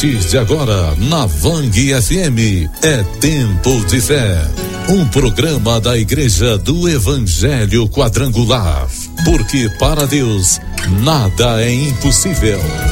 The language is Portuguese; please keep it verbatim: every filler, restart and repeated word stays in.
partir de agora, na Vang F M, é Tempo de Fé. Um programa da Igreja do Evangelho Quadrangular. Porque para Deus, nada é impossível.